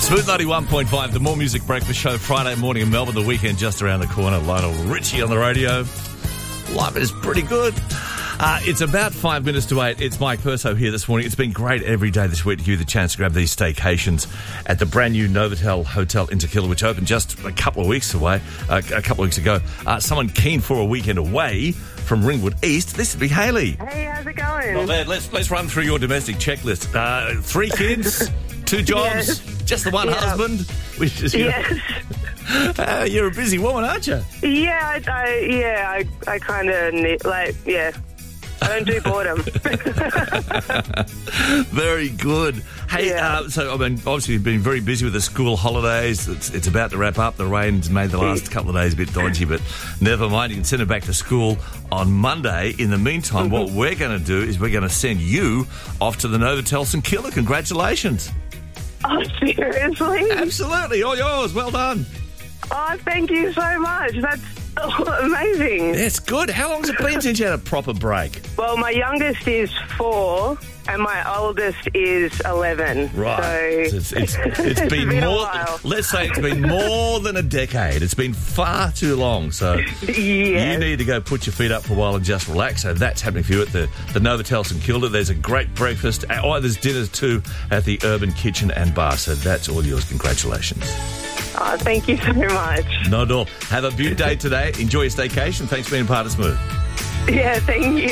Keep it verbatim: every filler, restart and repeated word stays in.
Smooth ninety-one point five, the More Music Breakfast Show, Friday morning in Melbourne, the weekend just around the corner. Lionel Richie on the radio. Life is pretty good. Uh, it's about five minutes to eight. It's Mike Perso here this morning. It's been great every day this week to give you the chance to grab these staycations at the brand new Novotel Hotel Inverkilla, which opened just a couple of weeks away, uh, a couple of weeks ago. Uh, someone keen for a weekend away from Ringwood East. This would be Hayley. Hey, how's it going? Well, man, let's let's run through your domestic checklist. Uh, three kids, two jobs, Yes. just the one Yeah. husband. Which is, you know, Yes. uh, you're a busy woman, aren't you? Yeah, I, I yeah, I, I kind of need, like, yeah. I don't do boredom. Very good. Hey, Yeah. uh, so I mean, obviously you've been very busy with the school holidays. It's, it's about to wrap up. The rain's made the last couple of days a bit dodgy, but never mind. You can send it back to school on Monday. In the meantime, what we're going to do is we're going to send you off to the Novotel St Kilda. Congratulations. Oh, seriously? Absolutely. All yours. Well done. Oh, thank you so much. That's amazing. That's good. How long has it been since you had a proper break? Well, my youngest is four and my oldest is eleven. Right. So It's, it's, it's been, been a more, while. let's say it's been more than a decade. It's been far too long. So yeah. you need to go put your feet up for a while and just relax. So that's happening for you at the, the Novotel St Kilda. There's a great breakfast. Oh, there's dinners too at the Urban Kitchen and Bar. So that's all yours. Congratulations. Oh, thank you so much. Not at all. Have a beautiful day today. Enjoy your staycation. Thanks for being part of Smooth. Yeah, thank you.